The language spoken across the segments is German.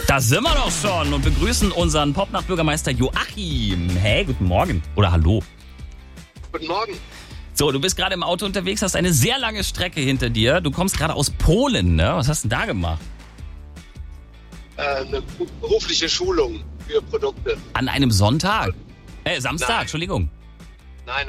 Da sind wir doch schon und begrüßen unseren Popnacht-Bürgermeister Joachim. Hey, guten Morgen. Oder hallo. Guten Morgen. So, du bist gerade im Auto unterwegs, hast eine sehr lange Strecke hinter dir. Du kommst gerade aus Polen, ne? Was hast du denn da gemacht? Eine berufliche Schulung für Produkte. An einem Sonntag? Samstag, Nein. Entschuldigung. Nein.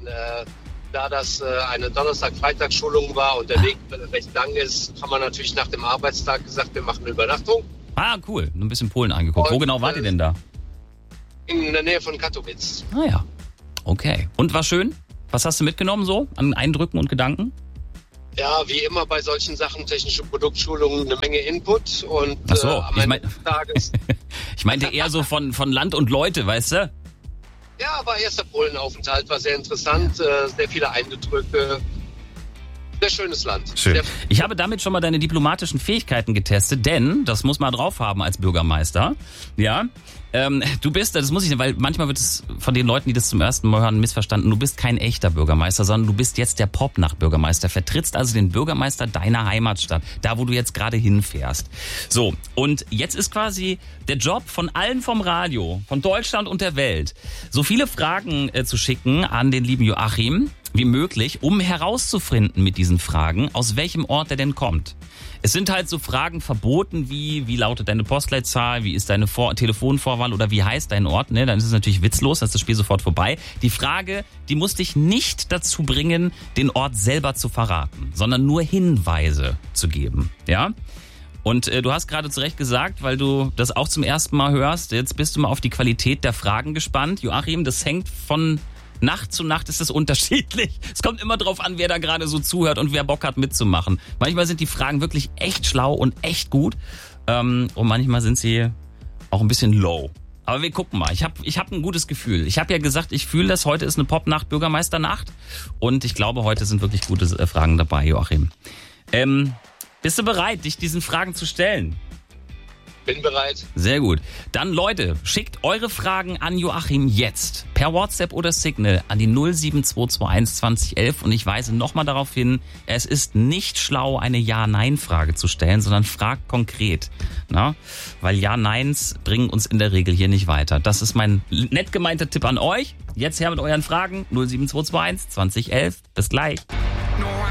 Da das eine Donnerstag-Freitag-Schulung war und der Weg recht lang ist, haben wir natürlich nach dem Arbeitstag gesagt, wir machen eine Übernachtung. Ah, cool. Ein bisschen Polen angeguckt. Wo Und, genau wart ihr denn da? In der Nähe von Katowice. Ah ja. Okay. Und war schön? Was hast du mitgenommen so an Eindrücken und Gedanken? Ja, wie immer bei solchen Sachen, technische Produktschulungen, eine Menge Input und Ach so, am Ende des Tages... Ich meinte eher so von Land und Leute, weißt du? Ja, aber erster Polenaufenthalt war sehr interessant, sehr viele Eindrücke. Sehr schönes Land. Schön. Sehr Ich habe damit schon mal deine diplomatischen Fähigkeiten getestet, denn, das muss man drauf haben als Bürgermeister, ja, du bist, das muss ich, weil manchmal wird es von den Leuten, die das zum ersten Mal hören, missverstanden, du bist kein echter Bürgermeister, sondern du bist jetzt der Popnacht-Bürgermeister, vertrittst also den Bürgermeister deiner Heimatstadt, da wo du jetzt gerade hinfährst. So, und jetzt ist quasi der Job von allen vom Radio, von Deutschland und der Welt, so viele Fragen zu schicken an den lieben Joachim wie möglich, um herauszufinden mit diesen Fragen, aus welchem Ort er denn kommt. Es sind halt so Fragen verboten wie lautet deine Postleitzahl, wie ist deine Telefonvorwahl oder wie heißt dein Ort, ne? Dann ist es natürlich witzlos, dann ist das Spiel sofort vorbei. Die Frage, die muss dich nicht dazu bringen, den Ort selber zu verraten, sondern nur Hinweise zu geben, ja? Und du hast gerade zu Recht gesagt, weil du das auch zum ersten Mal hörst, jetzt bist du mal auf die Qualität der Fragen gespannt. Joachim, das hängt von Nacht zu Nacht ist es unterschiedlich. Es kommt immer drauf an, wer da gerade so zuhört und wer Bock hat mitzumachen. Manchmal sind die Fragen wirklich echt schlau und echt gut. Und manchmal sind sie auch ein bisschen low. Aber wir gucken mal. Ich hab ein gutes Gefühl. Ich habe ja gesagt, ich fühle das. Heute ist eine Popnacht, Bürgermeisternacht. Und ich glaube, heute sind wirklich gute Fragen dabei, Joachim. Bist du bereit, dich diesen Fragen zu stellen? Bin bereit. Sehr gut. Dann Leute, schickt eure Fragen an Joachim jetzt per WhatsApp oder Signal an die 07221 2011 und ich weise nochmal darauf hin, es ist nicht schlau, eine Ja-Nein-Frage zu stellen, sondern fragt konkret. Na? Weil Ja-Neins bringen uns in der Regel hier nicht weiter. Das ist mein nett gemeinter Tipp an euch. Jetzt her mit euren Fragen 07221 2011. Bis gleich.